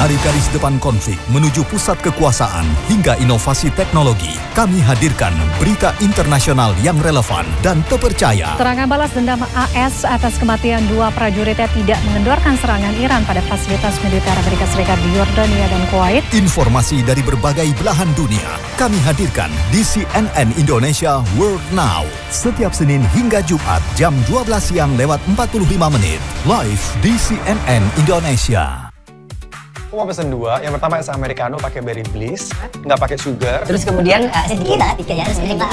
Dari garis depan konflik menuju pusat kekuasaan hingga inovasi teknologi, kami hadirkan berita internasional yang relevan dan terpercaya. Serangan balas dendam AS atas kematian 2 prajuritnya tidak mengendorkan serangan Iran pada fasilitas militer Amerika Serikat di Yordania dan Kuwait. Informasi dari berbagai belahan dunia kami hadirkan di CNN Indonesia World Now. Setiap Senin hingga Jumat jam 12 siang lewat 45 menit. Live di CNN Indonesia. Aku mau pesen 2, yang pertama es americano pakai berry bliss, nggak pakai sugar. Terus kemudian sedikit banget ya,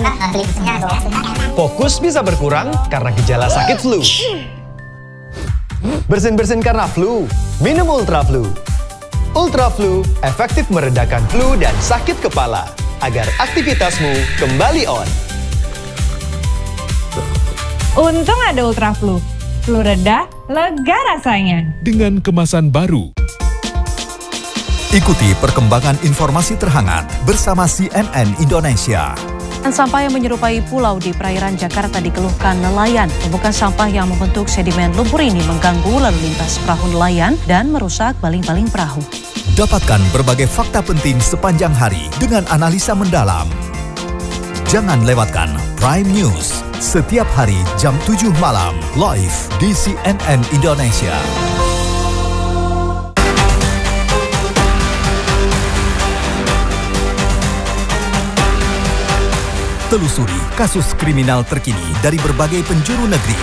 Fokus bisa berkurang karena gejala sakit flu. Bersin-bersin karena flu, minum Ultra Flu. Ultra Flu efektif meredakan flu dan sakit kepala agar aktivitasmu kembali on. Untung ada Ultra Flu. Flu reda, lega rasanya. Dengan kemasan baru. Ikuti perkembangan informasi terhangat bersama CNN Indonesia. Sampah yang menyerupai pulau di perairan Jakarta dikeluhkan nelayan. Tumpukan sampah yang membentuk sedimen lumpur ini mengganggu lalu lintas perahu nelayan dan merusak baling-baling perahu. Dapatkan berbagai fakta penting sepanjang hari dengan analisa mendalam. Jangan lewatkan Prime News setiap hari jam 7 malam live di CNN Indonesia. Telusuri kasus kriminal terkini dari berbagai penjuru negeri.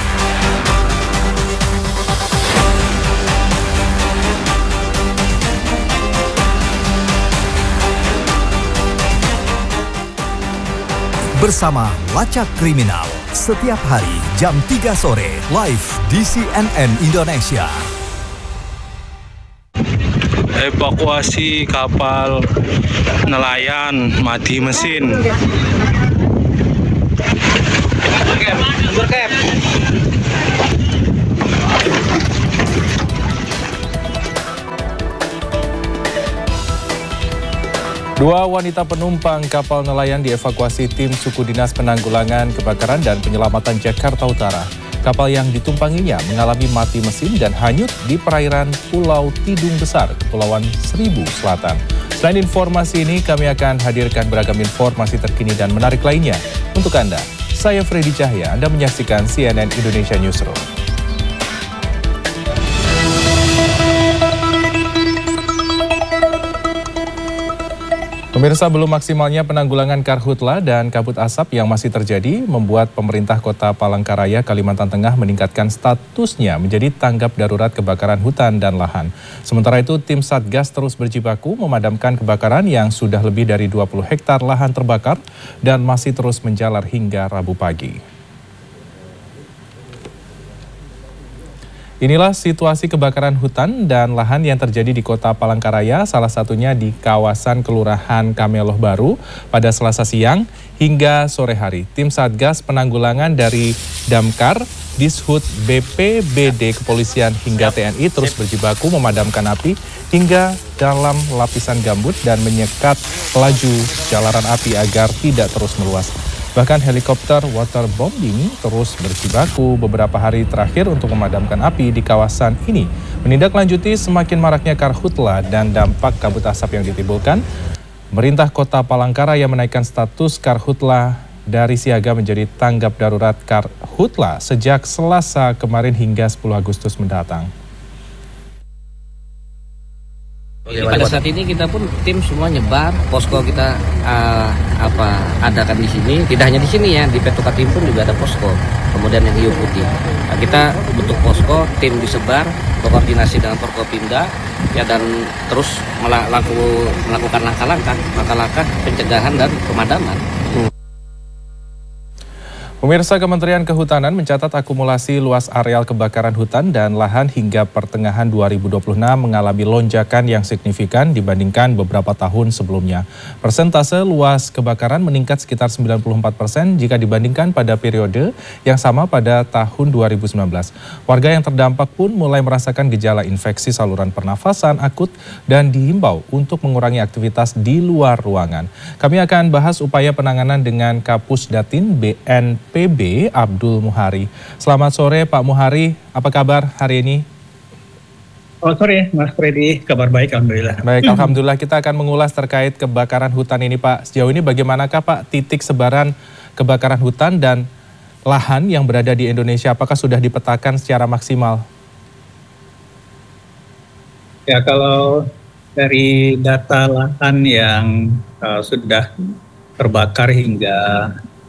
Bersama Lacak Kriminal setiap hari jam 3 sore live di CNN Indonesia. Evakuasi kapal nelayan mati mesin. Dua wanita penumpang kapal nelayan dievakuasi tim suku dinas penanggulangan kebakaran dan penyelamatan Jakarta Utara. Kapal yang ditumpanginya mengalami mati mesin dan hanyut di perairan Pulau Tidung Besar, Kepulauan Seribu Selatan. Selain informasi ini, kami akan hadirkan beragam informasi terkini dan menarik lainnya untuk Anda. Saya Freddy Cahya, Anda menyaksikan CNN Indonesia Newsroom. Pemirsa, belum maksimalnya penanggulangan karhutla dan kabut asap yang masih terjadi membuat pemerintah Kota Palangkaraya, Kalimantan Tengah meningkatkan statusnya menjadi tanggap darurat kebakaran hutan dan lahan. Sementara itu, tim Satgas terus berjibaku memadamkan kebakaran yang sudah lebih dari 20 hektar lahan terbakar dan masih terus menjalar hingga Rabu pagi. Inilah situasi kebakaran hutan dan lahan yang terjadi di Kota Palangkaraya, salah satunya di kawasan Kelurahan Kameloh Baru pada Selasa siang hingga sore hari. Tim Satgas Penanggulangan dari Damkar, Dishub BPBD Kepolisian hingga TNI terus berjibaku memadamkan api hingga dalam lapisan gambut dan menyekat laju jalaran api agar tidak terus meluas. Bahkan helikopter waterbombing terus berjibaku beberapa hari terakhir untuk memadamkan api di kawasan ini. Menindaklanjuti semakin maraknya karhutla dan dampak kabut asap yang ditimbulkan, pemerintah Kota Palangkaraya menaikkan status karhutla dari siaga menjadi tanggap darurat karhutla sejak Selasa kemarin hingga 10 Agustus mendatang. Pada saat ini kita pun tim semua nyebar, posko kita adakan di sini, tidak hanya di sini ya, di Petukatim pun juga ada posko, kemudian yang hiu putih. Nah, kita bentuk posko, tim disebar, berkoordinasi dengan Forkopimda, ya, dan terus melakukan langkah-langkah pencegahan dan pemadaman. Pemirsa, Kementerian Kehutanan mencatat akumulasi luas areal kebakaran hutan dan lahan hingga pertengahan 2026 mengalami lonjakan yang signifikan dibandingkan beberapa tahun sebelumnya. Persentase luas kebakaran meningkat sekitar 94% jika dibandingkan pada periode yang sama pada tahun 2019. Warga yang terdampak pun mulai merasakan gejala infeksi saluran pernafasan akut dan dihimbau untuk mengurangi aktivitas di luar ruangan. Kami akan bahas upaya penanganan dengan Kapus Datin BNPB Abdul Muhari. Selamat sore Pak Muhari, apa kabar hari ini? Selamat sore Mas Freddy, kabar baik Alhamdulillah. Baik, Alhamdulillah kita akan mengulas terkait kebakaran hutan ini Pak. Sejauh ini bagaimanakah Pak titik sebaran kebakaran hutan dan lahan yang berada di Indonesia? Apakah sudah dipetakan secara maksimal? Ya, kalau dari data lahan yang sudah terbakar hingga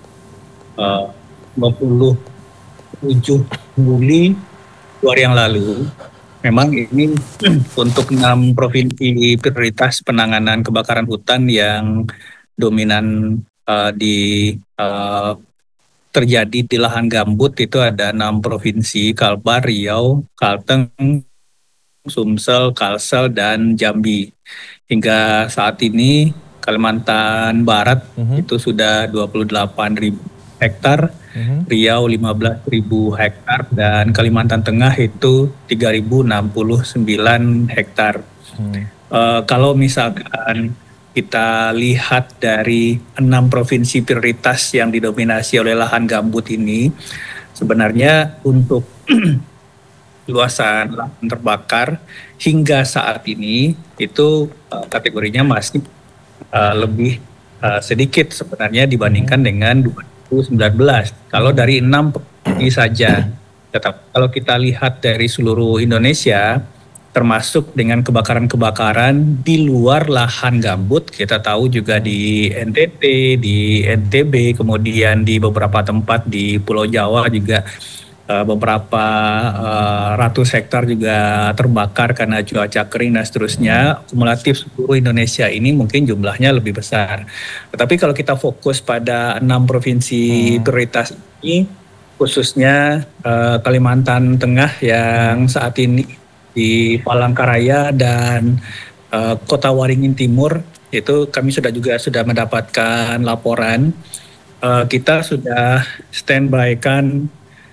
27 Juli 2 hari yang lalu, memang ini untuk 6 provinsi prioritas penanganan kebakaran hutan yang dominan terjadi di lahan gambut itu ada 6 provinsi, Kalbar, Riau, Kalteng, Sumsel, Kalsel, dan Jambi. Hingga saat ini Kalimantan Barat itu sudah 28.000 hektar, Riau 15.000 hektar, dan Kalimantan Tengah itu 3.069 hektar. Kalau misalkan kita lihat dari 6 provinsi prioritas yang didominasi oleh lahan gambut ini, sebenarnya untuk luasan lahan terbakar hingga saat ini itu kategorinya masih lebih sedikit sebenarnya dibandingkan dengan 2019. Kalau dari 6 provinsi saja, tetap kalau kita lihat dari seluruh Indonesia, termasuk dengan kebakaran-kebakaran di luar lahan gambut, kita tahu juga di NTT, di NTB, kemudian di beberapa tempat di Pulau Jawa juga beberapa ratus hektar juga terbakar karena cuaca kering dan seterusnya. Kumulatif seluruh Indonesia ini mungkin jumlahnya lebih besar. Tetapi kalau kita fokus pada 6 provinsi prioritas ini, khususnya Kalimantan Tengah yang saat ini di Palangkaraya dan Kota Waringin Timur, itu kami sudah mendapatkan laporan. Kita sudah standby-kan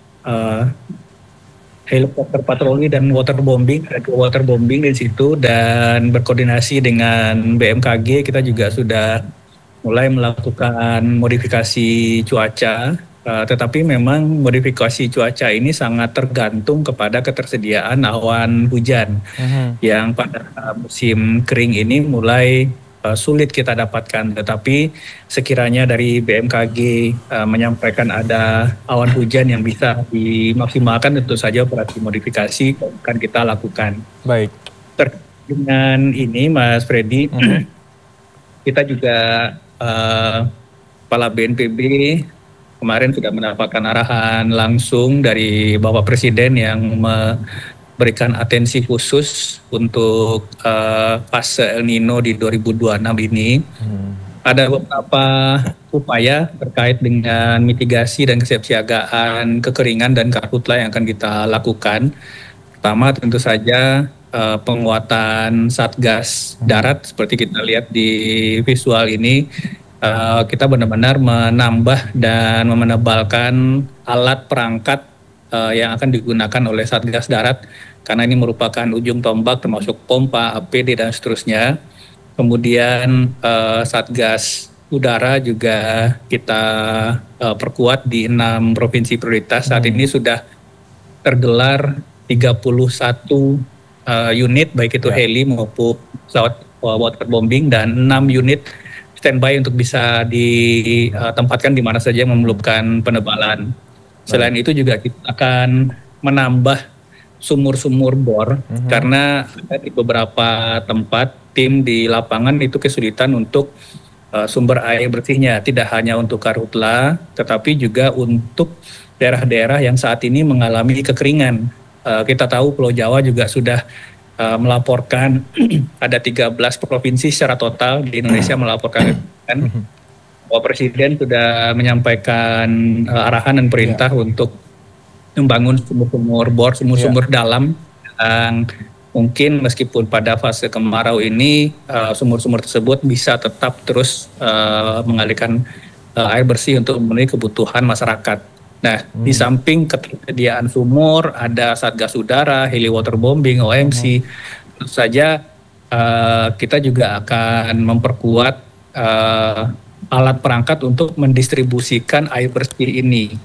helikopter patroli dan waterbombing, ada waterbombing di situ, dan berkoordinasi dengan BMKG kita juga sudah mulai melakukan modifikasi cuaca, tetapi memang modifikasi cuaca ini sangat tergantung kepada ketersediaan awan hujan yang pada musim kering ini mulai sulit kita dapatkan. Tetapi sekiranya dari BMKG menyampaikan ada awan hujan yang bisa dimaksimalkan, tentu saja operasi modifikasi akan kita lakukan. Baik. Dengan ini Mas Freddy, kita juga Kepala BNPB kemarin sudah mendapatkan arahan langsung dari Bapak Presiden yang berikan atensi khusus untuk fase El Nino di 2026 ini. Ada beberapa upaya terkait dengan mitigasi dan kesiapsiagaan kekeringan dan karhutla yang akan kita lakukan. Pertama tentu saja penguatan Satgas Darat seperti kita lihat di visual ini. Kita benar-benar menambah dan menebalkan alat perangkat yang akan digunakan oleh Satgas Darat, karena ini merupakan ujung tombak termasuk pompa, APD, dan seterusnya. Kemudian Satgas Udara juga kita perkuat di 6 provinsi prioritas. Saat ini sudah tergelar 31 unit, baik itu heli maupun pesawat waterbombing, dan 6 unit standby untuk bisa ditempatkan di mana saja yang memerlukan penebalan. Selain itu juga kita akan menambah sumur-sumur bor, karena di beberapa tempat tim di lapangan itu kesulitan untuk sumber air bersihnya, tidak hanya untuk karhutla tetapi juga untuk daerah-daerah yang saat ini mengalami kekeringan. Kita tahu Pulau Jawa juga sudah melaporkan ada 13 provinsi secara total di Indonesia melaporkan kekeringan. Bapak Presiden sudah menyampaikan arahan dan perintah untuk membangun sumur-sumur bor, sumur-sumur dalam, yang mungkin meskipun pada fase kemarau ini sumur-sumur tersebut bisa tetap terus mengalirkan air bersih untuk memenuhi kebutuhan masyarakat. Nah, di samping ketersediaan sumur, ada Satgas Udara, heli waterbombing, OMC. Tentu saja kita juga akan memperkuat alat perangkat untuk mendistribusikan air bersih ini.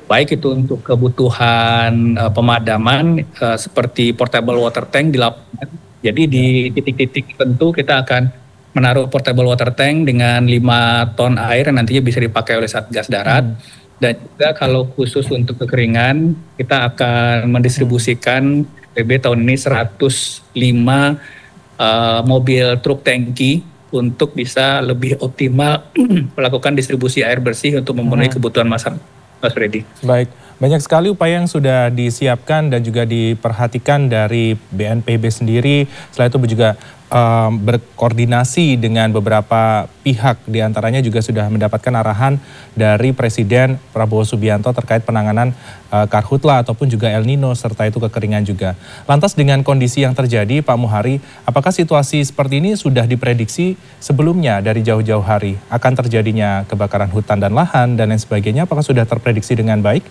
baik itu untuk kebutuhan pemadaman seperti portable water tank di lapangan. Jadi di titik-titik tertentu kita akan menaruh portable water tank dengan 5 ton air yang nantinya bisa dipakai oleh Satgas Darat. Dan juga kalau khusus untuk kekeringan, kita akan mendistribusikan BB tahun ini 105 mobil truk tangki untuk bisa lebih optimal melakukan distribusi air bersih untuk memenuhi kebutuhan masyarakat. Mas Freddy. Baik, banyak sekali upaya yang sudah disiapkan dan juga diperhatikan dari BNPB sendiri. Selain itu juga berkoordinasi dengan beberapa pihak, diantaranya juga sudah mendapatkan arahan dari Presiden Prabowo Subianto terkait penanganan karhutla ataupun juga El Nino serta itu kekeringan juga. Lantas dengan kondisi yang terjadi Pak Muhari, apakah situasi seperti ini sudah diprediksi sebelumnya dari jauh-jauh hari akan terjadinya kebakaran hutan dan lahan dan lain sebagainya? Apakah sudah terprediksi dengan baik?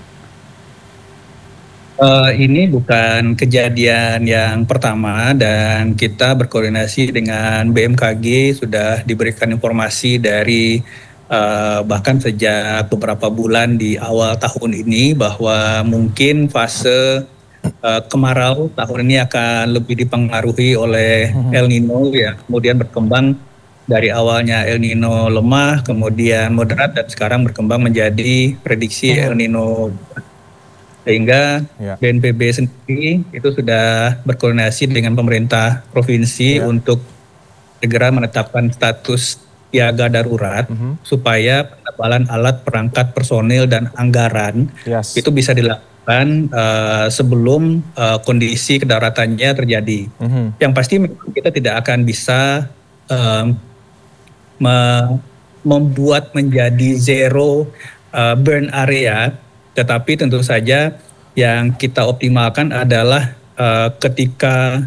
Ini bukan kejadian yang pertama dan kita berkoordinasi dengan BMKG sudah diberikan informasi dari bahkan sejak beberapa bulan di awal tahun ini bahwa mungkin fase kemarau tahun ini akan lebih dipengaruhi oleh El Nino ya, kemudian berkembang dari awalnya El Nino lemah, kemudian moderat dan sekarang berkembang menjadi prediksi El Nino. Sehingga BNPB sendiri itu sudah berkoordinasi dengan pemerintah provinsi untuk segera menetapkan status siaga darurat supaya penebalan alat, perangkat, personil, dan anggaran itu bisa dilakukan sebelum kondisi kedaratannya terjadi. Yang pasti kita tidak akan bisa membuat menjadi zero burn area, tetapi tentu saja yang kita optimalkan adalah ketika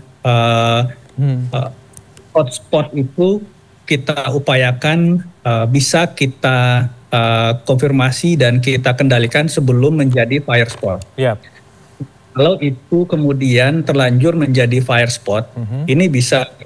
hotspot itu kita upayakan bisa kita konfirmasi dan kita kendalikan sebelum menjadi fire spot. Kalau itu kemudian terlanjur menjadi fire spot, ini bisa